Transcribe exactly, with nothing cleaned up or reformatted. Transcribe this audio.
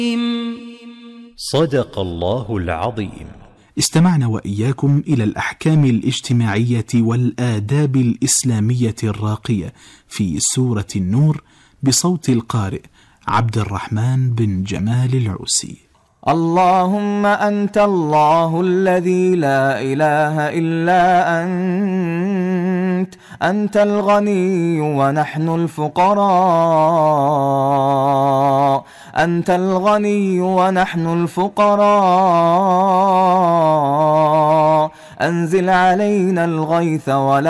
صدق الله العظيم. استمعنا وإياكم إلى الأحكام الاجتماعية والآداب الإسلامية الراقية في سورة النور بصوت القارئ عبد الرحمن بن جمال العوسي. اللهم أنت الله الذي لا إله إلا أنت، أنت الغني ونحن الفقراء، أنت الغني ونحن الفقراء، أنزل علينا الغيث ولا